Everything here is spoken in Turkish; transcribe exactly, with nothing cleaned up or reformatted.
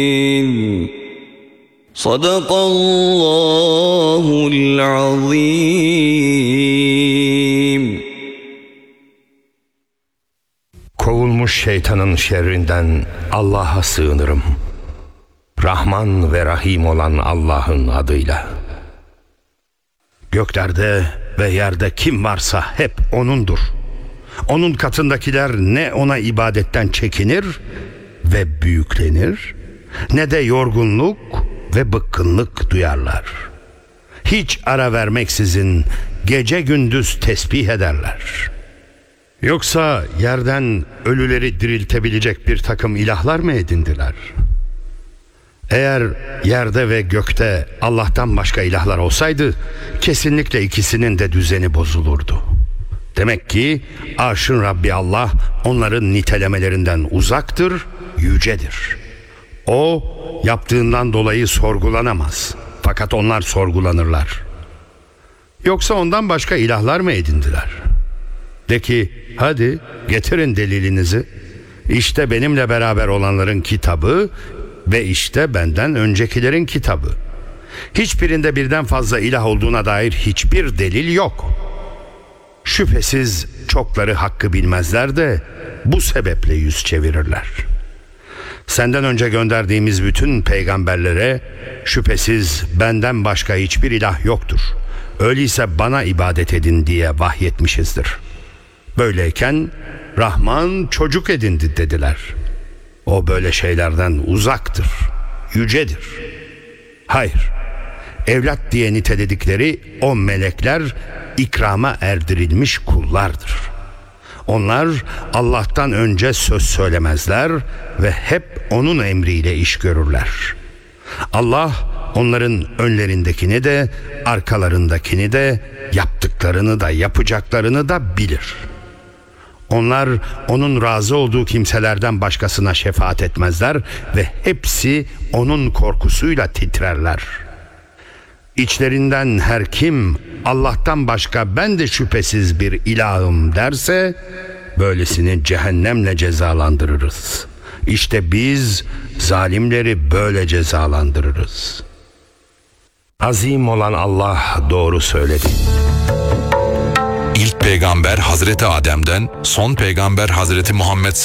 Sadakallahul azim. Kovulmuş şeytanın şerrinden Allah'a sığınırım. Rahman ve Rahim olan Allah'ın adıyla. Göklerde ve yerde kim varsa hep O'nundur. Onun katındakiler ne O'na ibadetten çekinir ve büyüklenir, ne de yorgunluk ve bıkkınlık duyarlar. Hiç ara vermeksizin gece gündüz tesbih ederler. Yoksa yerden ölüleri diriltebilecek bir takım ilahlar mı edindiler? Eğer yerde ve gökte Allah'tan başka ilahlar olsaydı, kesinlikle ikisinin de düzeni bozulurdu. Demek ki arşın Rabbi Allah onların nitelemelerinden uzaktır, yücedir. O yaptığından dolayı sorgulanamaz. Fakat onlar sorgulanırlar. Yoksa ondan başka ilahlar mı edindiler? De ki, hadi getirin delilinizi. İşte benimle beraber olanların kitabı ve işte benden öncekilerin kitabı. Hiçbirinde birden fazla ilah olduğuna dair hiçbir delil yok. Şüphesiz çokları hakkı bilmezler de bu sebeple yüz çevirirler. Senden önce gönderdiğimiz bütün peygamberlere şüphesiz benden başka hiçbir ilah yoktur. Öyleyse bana ibadet edin diye vahyetmişizdir. Böyleyken Rahman çocuk edindi dediler. O böyle şeylerden uzaktır, yücedir. Hayır, evlat diye niteledikleri o melekler ikrama erdirilmiş kullardır. Onlar Allah'tan önce söz söylemezler ve hep O'nun emriyle iş görürler. Allah onların önlerindekini de arkalarındakini de yaptıklarını da yapacaklarını da bilir. Onlar O'nun razı olduğu kimselerden başkasına şefaat etmezler ve hepsi O'nun korkusuyla titrerler. İçlerinden her kim Allah'tan başka ben de şüphesiz bir ilahım derse, böylesini cehennemle cezalandırırız. İşte biz zalimleri böyle cezalandırırız. Azim olan Allah doğru söyledi. İlk peygamber Hazreti Adem'den, son peygamber Hazreti Muhammed